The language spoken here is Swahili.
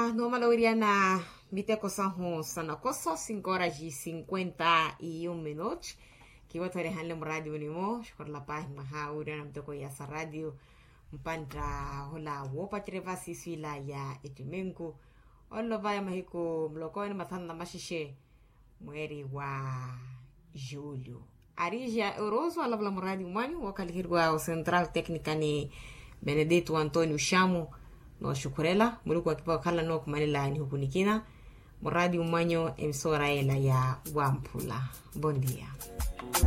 no malawiriana miteko saho sana koso 5:51 kiwatore hanle mradio nimo shukor la pah mahauri na mtoko ya sa radio mpandra hola wopa trevasi swila ya etimengu ollo vaya mahiko mlokoni matanda mashishe mweri wa julho arija euroso ala vla mradio mwanyu wakalihirwa o central técnica ni Benedito Antonio Chamo no shukurela muliku akipa kala no kumanila ni hukunikina muradi umanyo emsora ela ya Wampula. Bon dia.